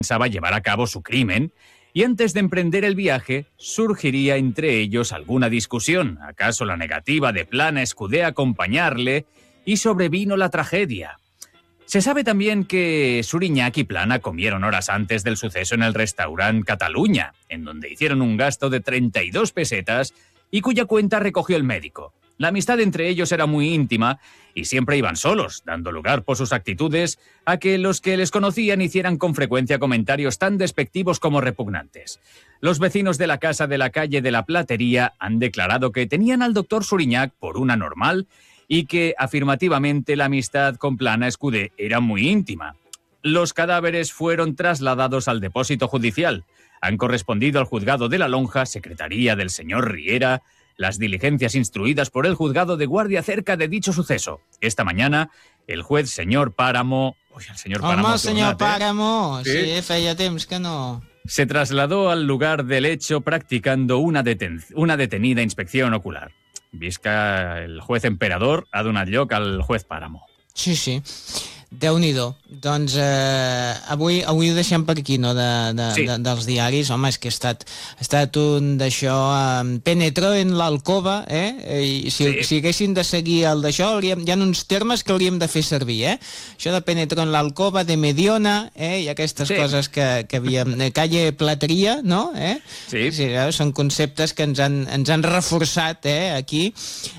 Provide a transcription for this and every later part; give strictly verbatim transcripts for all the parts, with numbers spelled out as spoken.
pensaba llevar a cabo su crimen, y antes de emprender el viaje, surgiría entre ellos alguna discusión, acaso la negativa de Plana Escudé a acompañarle, y sobrevino la tragedia. Se sabe también que Suriñac y Plana comieron horas antes del suceso en el restaurante Cataluña, en donde hicieron un gasto de treinta y dos pesetas y cuya cuenta recogió el médico. La amistad entre ellos era muy íntima y siempre iban solos, dando lugar por sus actitudes a que los que les conocían hicieran con frecuencia comentarios tan despectivos como repugnantes. Los vecinos de la casa de la calle de la Platería han declarado que tenían al doctor Suriñac por una normal y que, afirmativamente, la amistad con Plana Escudé era muy íntima. Los cadáveres fueron trasladados al depósito judicial. Han correspondido al juzgado de la Lonja, secretaría del señor Riera, las diligencias instruidas por el juzgado de guardia acerca de dicho suceso. Esta mañana, el juez señor Páramo... Uy, el señor Páramo... Home, el senyor tornat, Páramo, ¿eh? sí, feia temps que no... Se trasladó al lugar del hecho practicando una, deten una detenida inspección ocular. Visca el juez emperador ha donat lloc al juez Páramo. Sí, sí. Déu-n'hi-do. Doncs eh, avui, avui ho deixem per aquí, no?, de, de, Sí. de, dels diaris. Home, és que ha estat, ha estat un d'això... Eh, penetró en l'alcova, eh? I si, Sí. si haguéssim de seguir el d'això, hauríem, hi ha uns termes que hauríem de fer servir, eh? Això de penetró en l'alcova, de Mediona, eh? I aquestes Sí. coses que, que havíem... De calle Plateria, no? Eh? Sí. Sí, eh? Són conceptes que ens han, ens han reforçat, eh? Aquí.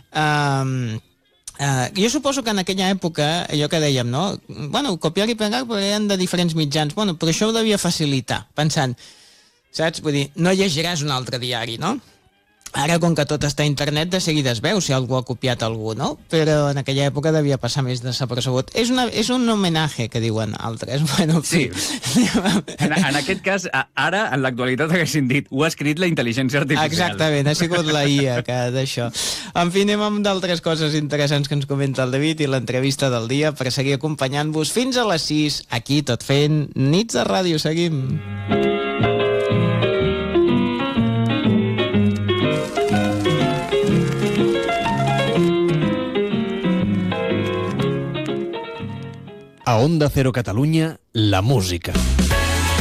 Um, Uh, jo suposo que en aquella època, allò que dèiem, no? Bueno, copiar i pegar eren de diferents mitjans. Bueno, però això ho devia facilitar, pensant, saps? Vull dir, no llegiràs un altre diari, no? Ara, com que tot està a internet, de seguida es veu si algú ha copiat algú, no? Però en aquella època devia passar més desapercebut. És, una, és un homenatge, que diuen altres. Bueno, Sí. En, en aquest cas, a- ara, en l'actualitat, haguessin dit ho ha escrit la intel·ligència artificial. Exactament, ha sigut la I A que d'això. En fi, anem amb d'altres coses interessants que ens comenta el David i l'entrevista del dia per seguir acompanyant-vos fins a les sis, aquí tot fent Nits de Ràdio. Seguim. A Onda Cero Catalunya, la música.